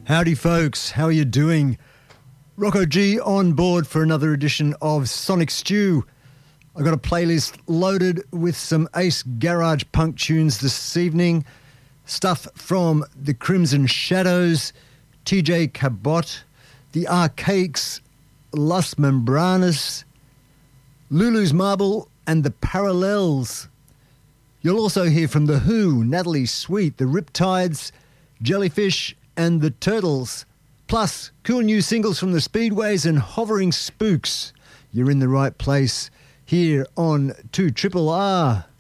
Howdy folks, how are you doing? Rocco G on board for another edition of Sonic Stew. I got a playlist loaded with some ace garage punk tunes this evening. Stuff from the Crimson Shadows, TJ Cabot, the Archaics, Las Membranas, Lulu's Marble and the Parallels. You'll also hear from The Who, Natalie Sweet, the Riptides, Jellyfish and the Turtles. Plus, cool new singles from the Speedways and Hovering Spooks. You're in the right place here on 2RRR.